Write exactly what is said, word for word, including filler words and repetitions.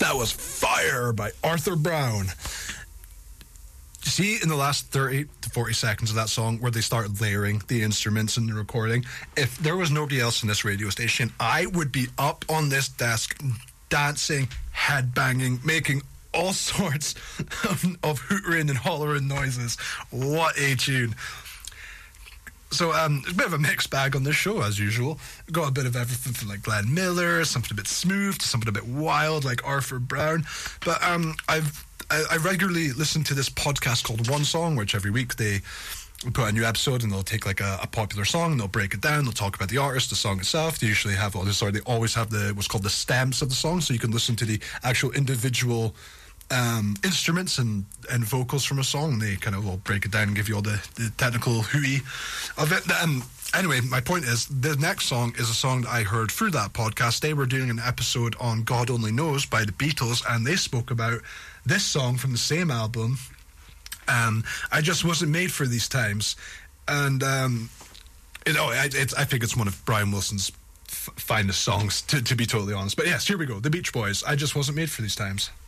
That was Fire by Arthur Brown. See, in the last thirty to forty seconds of that song where they start layering the instruments in the recording, if there was nobody else in this radio station, I would be up on this desk dancing, headbanging, making all sorts of, of hootering and hollering noises. What a tune. So, um, it's a bit of a mixed bag on this show, as usual. Got a bit of everything from, like, Glenn Miller, something a bit smooth, to something a bit wild, like Arthur Brown. But um, I've I, I regularly listen to this podcast called One Song, which every week they put out a new episode and they'll take, like, a, a popular song and they'll break it down. They'll talk about the artist, the song itself. They usually have, all this, sorry, they always have the what's called the stems of the song, so you can listen to the actual individual Um, instruments and, and vocals from a song. They kind of will break it down and give you all the, the technical hooey of it. Um, anyway, my point is, the next song is a song that I heard through that podcast. They were doing an episode on God Only Knows by the Beatles, and they spoke about this song from the same album. Um, I Just Wasn't Made for These Times. And, um, you know, I, it's, I think it's one of Brian Wilson's f- finest songs, to, to be totally honest. But yes, here we go. The Beach Boys, I Just Wasn't Made for These Times.